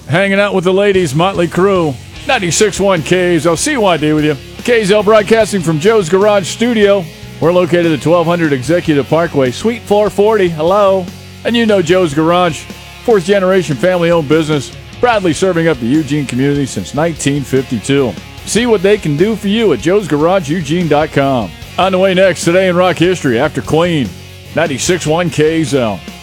hanging out with the ladies, Motley Crue. 96.1 KZL, CYD with you. KZL broadcasting from Joe's Garage Studio. We're located at 1200 Executive Parkway, Suite 440. Hello. And you know Joe's Garage, fourth generation family-owned business, proudly serving up the Eugene community since 1952. See what they can do for you at joesgarageeugene.com. On the way next, today in rock history, after Queen, 96.1 KZL.